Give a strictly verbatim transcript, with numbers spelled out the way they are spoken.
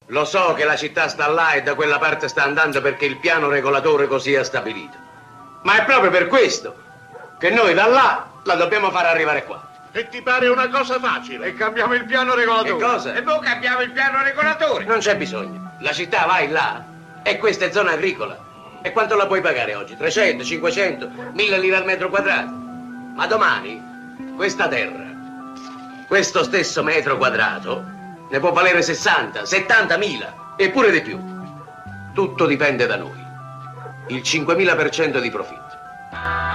Lo so che la città sta là e da quella parte sta andando perché il piano regolatore così ha stabilito. Ma è proprio per questo che noi da là la dobbiamo far arrivare qua. E ti pare una cosa facile? E cambiamo il piano regolatore. Che cosa? E poi cambiamo il piano regolatore. Non c'è bisogno. La città vai là e questa è zona agricola. E quanto la puoi pagare oggi? trecento, cinquecento, mille lire al metro quadrato? Ma domani questa terra, questo stesso metro quadrato, ne può valere sessanta, settantamila e pure di più. Tutto dipende da noi. Il cinquemila per cento di profitto.